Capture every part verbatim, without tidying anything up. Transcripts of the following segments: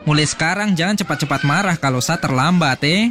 mulai sekarang jangan cepat-cepat marah kalau Sa terlambat, eh.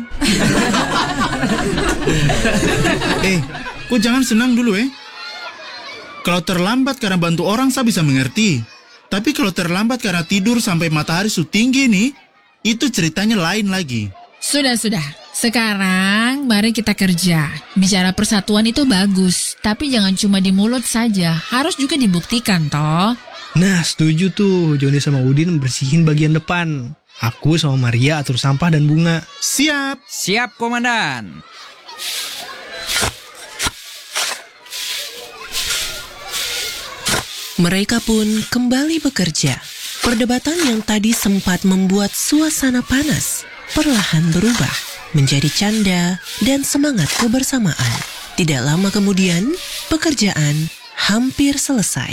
Eh, kok jangan senang dulu, eh. Kalau terlambat karena bantu orang, Sa bisa mengerti. Tapi kalau terlambat karena tidur sampai matahari su tinggi nih, itu ceritanya lain lagi. Sudah, sudah. Sekarang mari kita kerja. Bicara persatuan itu bagus, tapi jangan cuma di mulut saja. Harus juga dibuktikan, toh. Nah, setuju tuh. Joni sama Udin bersihin bagian depan. Aku sama Maria atur sampah dan bunga. Siap. Siap, Komandan. Mereka pun kembali bekerja. Perdebatan yang tadi sempat membuat suasana panas perlahan berubah menjadi canda dan semangat kebersamaan. Tidak lama kemudian, pekerjaan hampir selesai.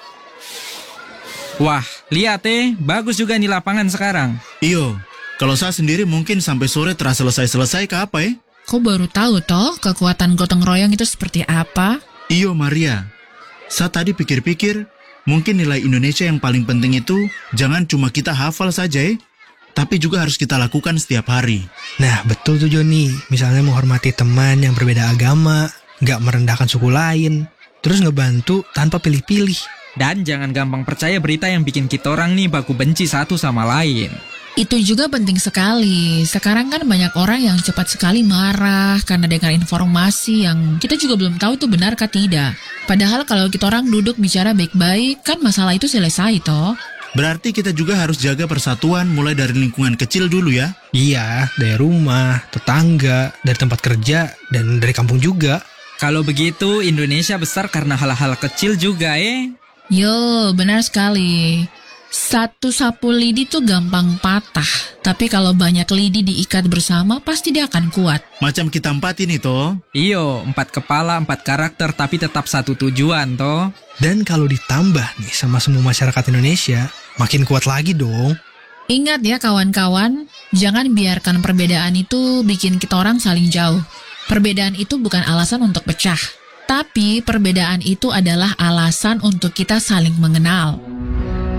Wah, lihat eh, bagus juga nih lapangan sekarang. Iyo, kalau Sa sendiri mungkin sampai sore terasa selesai-selesai ke apa, eh? Kau baru tahu toh kekuatan gotong royong itu seperti apa? Iyo, Maria. Sa tadi pikir-pikir, mungkin nilai Indonesia yang paling penting itu jangan cuma kita hafal saja, eh, tapi juga harus kita lakukan setiap hari. Nah, betul tuh Joni. Misalnya menghormati teman yang berbeda agama, gak merendahkan suku lain, terus ngebantu tanpa pilih-pilih. Dan jangan gampang percaya berita yang bikin kita orang nih baku benci satu sama lain. Itu juga penting sekali. Sekarang kan banyak orang yang cepat sekali marah karena dengar informasi yang kita juga belum tahu itu benar kah tidak. Padahal kalau kita orang duduk bicara baik-baik, kan masalah itu selesai toh. Berarti kita juga harus jaga persatuan mulai dari lingkungan kecil dulu ya. Iya, dari rumah, tetangga, dari tempat kerja, dan dari kampung juga. Kalau begitu Indonesia besar karena hal-hal kecil juga, eh. Yo, benar sekali. Satu sapu lidi tuh gampang patah, tapi kalau banyak lidi diikat bersama pasti dia akan kuat. Macam kita empat ini toh. Iyo, empat kepala, empat karakter, tapi tetap satu tujuan toh. Dan kalau ditambah nih sama semua masyarakat Indonesia, makin kuat lagi dong. Ingat ya kawan-kawan, jangan biarkan perbedaan itu bikin kita orang saling jauh. Perbedaan itu bukan alasan untuk pecah, tapi perbedaan itu adalah alasan untuk kita saling mengenal.